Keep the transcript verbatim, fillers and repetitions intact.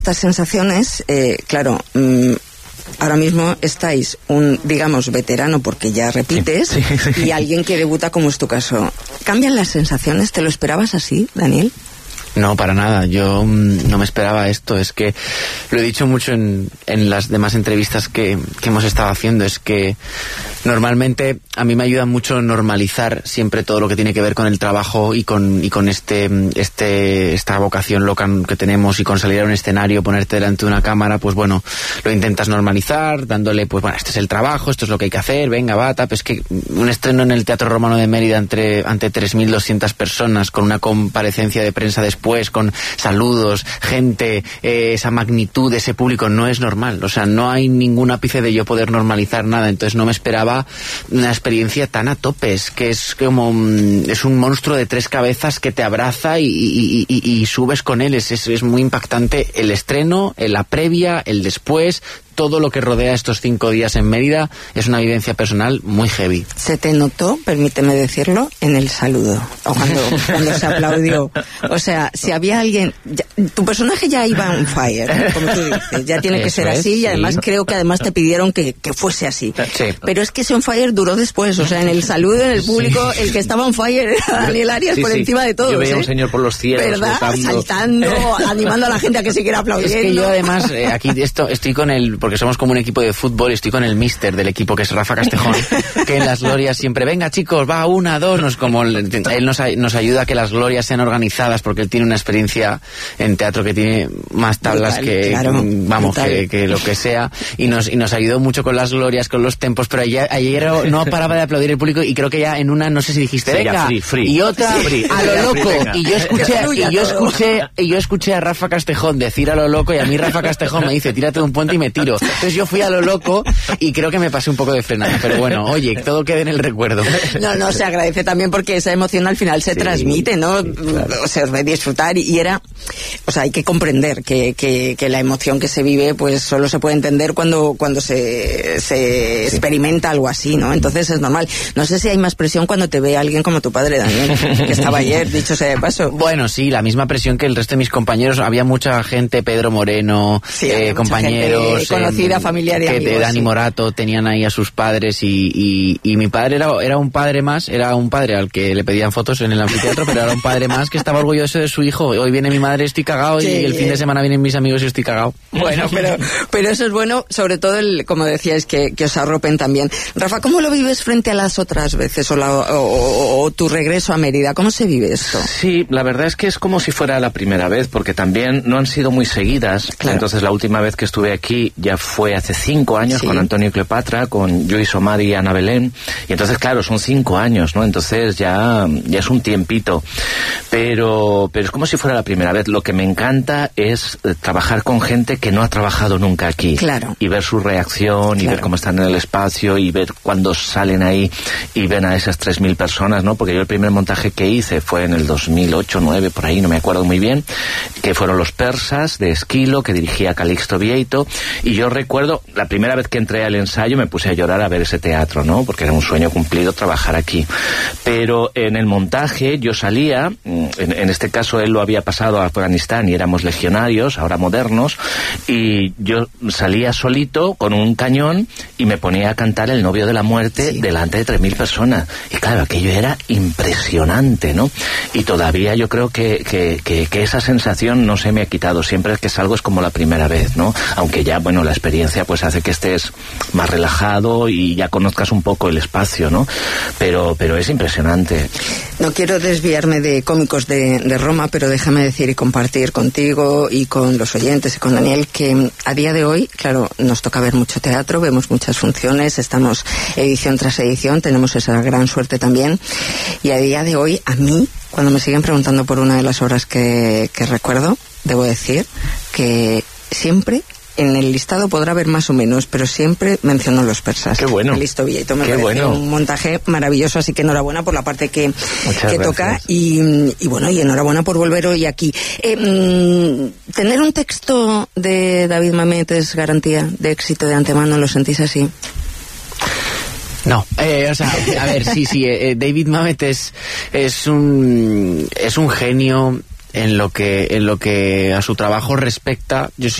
Estas sensaciones, eh, claro, mmm, ahora mismo estáis un, digamos, veterano porque ya repites, sí, sí, sí. Y alguien que debuta como es tu caso. ¿Cambian las sensaciones? ¿Te lo esperabas así, Daniel? No, para nada. Yo mmm, no me esperaba esto. Es que lo he dicho mucho en, en las demás entrevistas que, que hemos estado haciendo. Es que normalmente a mí me ayuda mucho normalizar siempre todo lo que tiene que ver con el trabajo y con, y con este, este, esta vocación loca que tenemos, y con salir a un escenario, ponerte delante de una cámara, pues bueno, lo intentas normalizar, dándole, pues bueno, este es el trabajo, esto es lo que hay que hacer, venga, va, tap. Es que un estreno en el Teatro Romano de Mérida entre, ante tres mil doscientas personas, con una comparecencia de prensa después, pues con saludos, gente, eh, esa magnitud de ese público, no es normal. O sea, no hay ningún ápice de yo poder normalizar nada. Entonces no me esperaba una experiencia tan a tope. Es que es como es un monstruo de tres cabezas que te abraza y, y, y, y subes con él. Es, es, es muy impactante el estreno, la previa, el después. Todo lo que rodea estos cinco días en Mérida es una vivencia personal muy heavy. Se te notó, permíteme decirlo, en el saludo, o cuando, cuando se aplaudió. O sea, si había alguien... Ya, tu personaje ya iba on fire, como tú dices, ya tiene que Eso ser es, así, sí. Y además creo que además te pidieron que, que fuese así. Sí. Pero es que ese on fire duró después, o sea, en el saludo, en el público, sí. El que estaba on fire era Daniel Arias, sí, por sí. Encima de todos. Yo veía ¿eh? un señor por los cielos, ¿verdad? Saltando. Saltando, animando a la gente a que siguiera aplaudiendo. Es que yo además, eh, aquí esto, estoy con el... porque somos como un equipo de fútbol, estoy con el míster del equipo, que es Rafa Castejón, que en las glorias siempre, venga chicos, va, una, dos, nos, como él nos, nos ayuda a que las glorias sean organizadas, porque él tiene una experiencia en teatro que tiene más tablas brutal, que, claro, vamos, que, que lo que sea, y nos, y nos ayudó mucho con las glorias, con los tempos, pero ayer, ayer no paraba de aplaudir el público, y creo que ya en una, no sé si dijiste, sí, venga, free, free. Y otra, free, a lo loco, free, y yo escuché, y yo escuché, y yo escuché a Rafa Castejón decir a lo loco, y a mí Rafa Castejón me dice, tírate de un puente y me tiro. Entonces yo fui a lo loco, y creo que me pasé un poco de frenada, pero bueno, oye, todo queda en el recuerdo. No, no, se agradece también porque esa emoción al final se sí, transmite, ¿no? Claro. O sea, de disfrutar, y era, o sea, hay que comprender que, que, que la emoción que se vive, pues solo se puede entender cuando, cuando se, se sí. experimenta algo así, ¿no? Entonces es normal. No sé si hay más presión cuando te ve alguien como tu padre, Daniel, que estaba ayer, dicho sea de paso. Bueno, sí, la misma presión que el resto de mis compañeros. Había mucha gente, Pedro Moreno, sí, eh, compañeros, conocida, eh, familiar y que amigos, de Dani sí. Morato tenían ahí a sus padres, y, y, y mi padre era, era un padre más, era un padre al que le pedían fotos en el anfiteatro, pero era un padre más que estaba orgulloso de su hijo. Hoy viene mi madre, estoy cagado, sí, y el fin de semana vienen mis amigos y estoy cagado. Bueno, pero, pero eso es bueno, sobre todo, el, como decíais, que, que os arropen también. Rafa, ¿cómo lo vives frente a las otras veces, o, la, o, o, o tu regreso a Mérida? ¿Cómo se vive esto? Sí, la verdad es que es como si fuera la primera vez, porque también no han sido muy seguidas. Claro. Entonces la última vez que estuve aquí ya fue hace cinco años, sí. Con Antonio y Cleopatra, con Lluís Omadi y Ana Belén, y entonces claro, son cinco años, ¿no? Entonces ya, ya es un tiempito, pero, pero es como si fuera la primera vez. Lo que me encanta es eh, trabajar con gente que no ha trabajado nunca aquí, claro. Y ver su reacción, y claro. Ver cómo están en el espacio, y ver cuando salen ahí y ven a esas tres mil personas, ¿no? Porque yo el primer montaje que hice fue en el dos mil ocho, nueve, por ahí, no me acuerdo muy bien, que fueron Los Persas, de Esquilo, que dirigía Calixto Vieito, y yo recuerdo, la primera vez que entré al ensayo me puse a llorar a ver ese teatro, ¿no? Porque era un sueño cumplido trabajar aquí. Pero en el montaje yo salía, en, en este caso él lo había pasado a Afganistán y éramos legionarios, ahora modernos, y yo salía solito con un cañón y me ponía a cantar El novio de la muerte, sí. Delante de tres mil personas. Y claro, aquello era impresionante, ¿no? Y todavía yo creo que, que, que, que esa sensación no se me ha quitado. Siempre que salgo es como la primera vez, ¿no? Aunque ya, bueno, la experiencia pues hace que estés más relajado y ya conozcas un poco el espacio, ¿no? Pero, pero es impresionante. No quiero desviarme de Cómicos de, de Roma, pero déjame decir y compartir contigo y con los oyentes y con Daniel que a día de hoy, claro, nos toca ver mucho teatro, vemos muchas funciones, estamos edición tras edición, tenemos esa gran suerte también, y a día de hoy, a mí, cuando me siguen preguntando por una de las obras que, que recuerdo, debo decir que siempre en el listado podrá haber más o menos, pero siempre menciono Los Persas. Qué bueno. Listo, Vieito, me Qué parece bueno. Un montaje maravilloso, así que enhorabuena por la parte que, que toca, y, y bueno, y enhorabuena por volver hoy aquí. Eh, mmm, ¿Tener un texto de David Mamet es garantía de éxito de antemano? ¿Lo sentís así? No, eh, o sea, a ver, sí, sí, eh, David Mamet es, es un, es un genio. en lo que en lo que a su trabajo respecta, yo soy